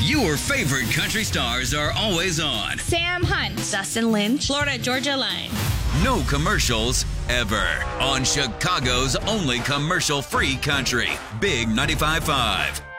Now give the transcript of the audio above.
Your favorite country stars are always on. Sam Hunt, Dustin Lynch, Florida Georgia Line. No commercials ever. On Chicago's only commercial-free country. Big 95.5.